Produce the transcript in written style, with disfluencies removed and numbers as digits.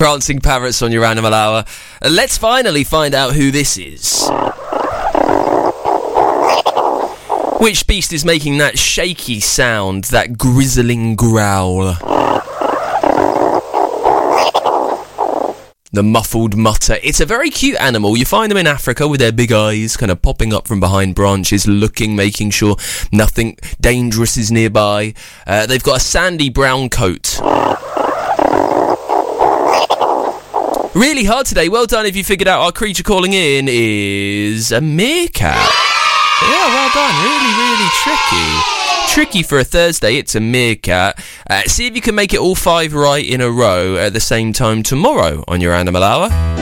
Prancing parrots on your Animal Hour. Let's finally find out who this is. Which beast is making that shaky sound, that grizzling growl? The muffled mutter. It's a very cute animal. You find them in Africa with their big eyes kind of popping up from behind branches, looking, making sure nothing dangerous is nearby. They've got a sandy brown coat. Really hard today. Well done if you figured out our creature calling in is a meerkat. Yeah, well done. Really, really tricky. Tricky for a Thursday. It's a meerkat. See if you can make it all 5 right in a row at the same time tomorrow on your Animal Hour.